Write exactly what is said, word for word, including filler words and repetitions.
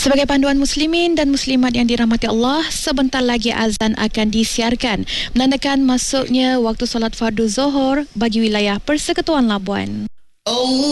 Sebagai panduan muslimin dan muslimat yang dirahmati Allah, sebentar lagi azan akan disiarkan, menandakan masuknya waktu solat fardu Zuhur bagi wilayah Persekutuan Labuan. Oh.